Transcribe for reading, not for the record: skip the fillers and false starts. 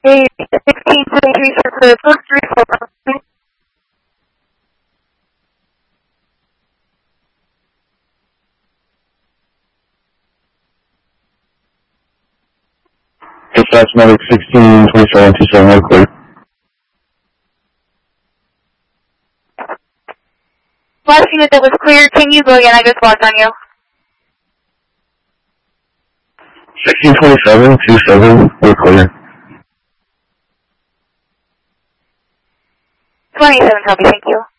Hey, 1623 for first 3-4. Dispatch medic 162727, we're clear. Last unit that was clear, can you go again? I just walked on you. 162727, we're clear. 27, copy, thank you.